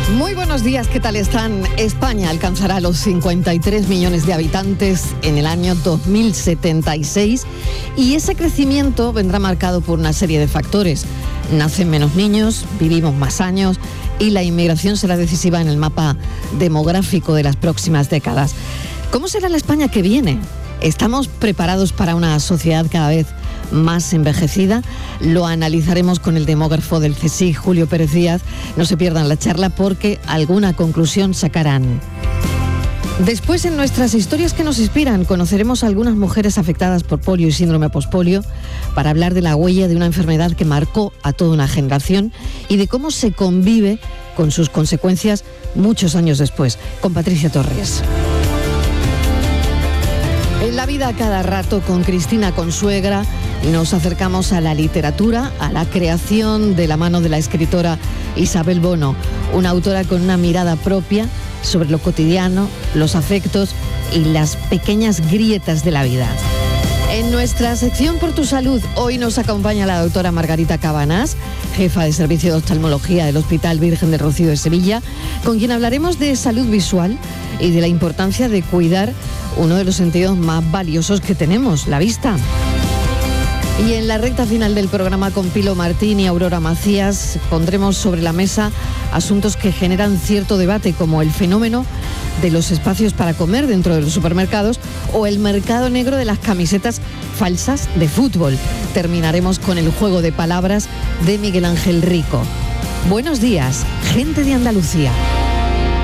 Muy buenos días, ¿qué tal están? España alcanzará los 53 millones de habitantes en el año 2076 y ese crecimiento vendrá marcado por una serie de factores. Nacen menos niños, vivimos más años y la inmigración será decisiva en el mapa demográfico de las próximas décadas. ¿Cómo será la España que viene? ¿Estamos preparados para una sociedad cada vez más envejecida? Lo analizaremos con el demógrafo del CSIC, Julio Pérez Díaz. No se pierdan la charla porque alguna conclusión sacarán. Después, en nuestras historias que nos inspiran, conoceremos a algunas mujeres afectadas por polio y síndrome pospolio para hablar de la huella de una enfermedad que marcó a toda una generación y de cómo se convive con sus consecuencias muchos años después. Con Patricia Torres. En La vida a cada rato, con Cristina Consuegra, nos acercamos a la literatura, a la creación de la mano de la escritora Isabel Bono, una autora con una mirada propia sobre lo cotidiano, los afectos y las pequeñas grietas de la vida. En nuestra sección Por tu Salud, hoy nos acompaña la doctora Margarita Cabanás, jefa de servicio de oftalmología del Hospital Virgen del Rocío de Sevilla, con quien hablaremos de salud visual y de la importancia de cuidar uno de los sentidos más valiosos que tenemos, la vista. Y en la recta final del programa, con Pilo Martín y Aurora Macías, pondremos sobre la mesa asuntos que generan cierto debate, como el fenómeno de los espacios para comer dentro de los supermercados o el mercado negro de las camisetas falsas de fútbol. Terminaremos con el juego de palabras de Miguel Ángel Rico. Buenos días, gente de Andalucía.